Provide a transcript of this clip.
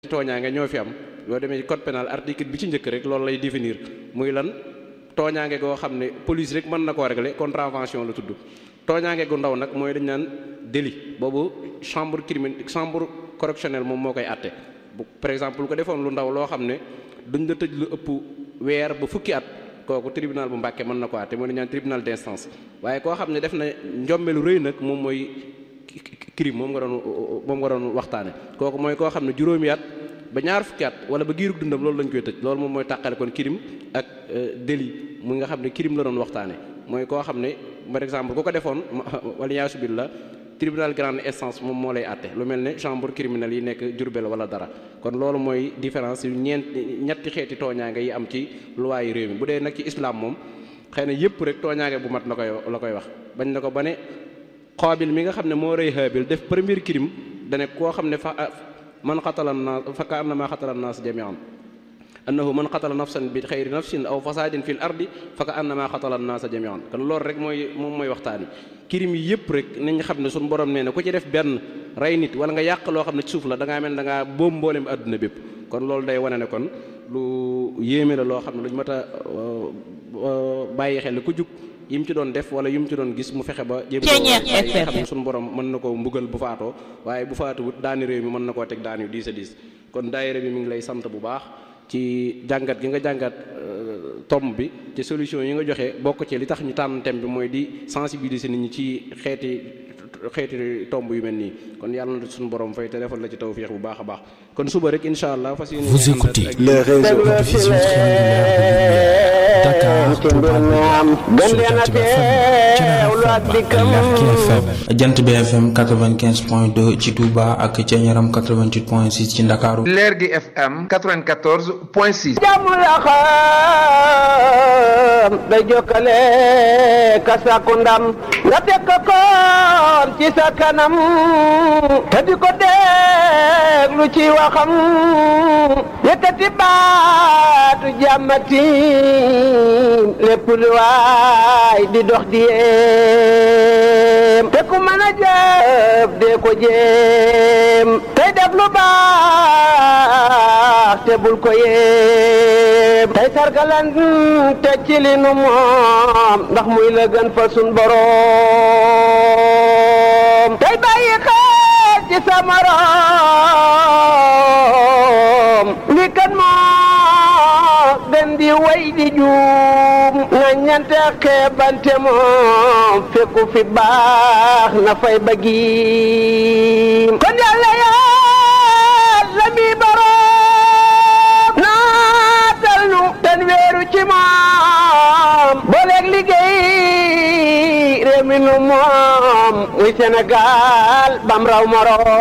tooñaange ñoo fi am yoo demee ci code pénal article bi ci njëkk rek loolu lay définir muy lan tooñaange goo xam ne police rek mën na koo régler contravention la tudd. tooñaange gu ndaw nag mooy dañ naan délit boobu chambre correctionnelle moom moo koy àtte bu par exemple lu ko defoon lu ndaw loo xam ne duñ la tëj lu ëpp weer ba fukki at kooku tribunal bu Mbàkke mën na ko àtte mooy dañ naan tribunal d'instance waaye koo xam ne def na njombe lu rëy nag moom mooy crime moom nga doon waxtaane kooku mooy koo xam ne juróomi at ba ñaar fukki at wala ba giirug dundam loolu lañ koy tëj loolu moom mooy tàqale kon crime ak délit mu nga xam ne crime la doon waxtaane mooy koo xam ne par exemple ku ko defoon wala yaasu billah tribunal grande instance moom moo lay àtte lu mel ne chambre criminelle yi nekk Jurbel wala dara kon loolu mooy différence yu ñetti xeeti tooñaange yi am ci loi yi réew mi bu dee nag ci islam moom xëy na yëpp rek tooñaange bu mat la koy wax bañ na ko ba ne Qaabil mi nga xam ne moo rey Haabil def premier crime dane koo xam ne man xatala naas fa ka annama xatala naas jamian annahu man xatala nafsan bi xayri nafsin aw fasadin fil ardi fa ka annama xatala naasa jamian kon loolu rek moom mooy waxtaani crime yi yëpp rek nañ xam ne suñu borom nee na ku ci def benn rey nit wala nga yàq loo xam ne ci suuf la da ngaa mel da ngaa boom mboolem àdduna bépp kon loolu day wane ne kon lu yéeme la loo xam ne luñ mat a bàyyi xel ku jug yim ci doon def wala yim ci doon gis mu fexe ba jéem xam ne suñu borom mën na koo mbugal bu faatoo waaye bu faatuwut daani réew mi mën na koo teg daan yu diis a diis kon daayira bi mi ngi lay sant bu baax ci jàngat gi nga jàngat tomb bi ci solution yi nga joxe bokk ci li tax ñu tànn thème bi mooy di sensibiliser nit ñi ci xeeti tomb yu mel nii kon yàlla na suñu borom fay te defal la ci tawfiix bu baax a baax kon suba rek incha allah fas yéene. Vous écoutez les réseaux de diffusion triangulaire Dakar, Touba, Jant bi FM 95.2 ci Touba ak Thiéniaram 88.6 ci Ndakaaru. Leer gi FM 94.6. jàmm la xam day jokkale ka sàkku ndam nga teg ko koon ci sa kanam te di ko déglu ci waxam yëkkati baatu jàmmati lépp lu waay di dox di yéem te ku mën a jëf dee ko jéem tey def lu baax te bul ko yéem tey sargalan te ci li nu moom ndax muy la gën fa sun boroom tey bàyyi xel ci sa morom li kan moo gën di way di juum nga ñante xeebante moom fekku fi baax na fay bëggiim kon yàlla yàlla mi boroom naatal nu ten weeru ci moom booleeg liggéey réew mi nu moom muy Sénégal bam raw moroom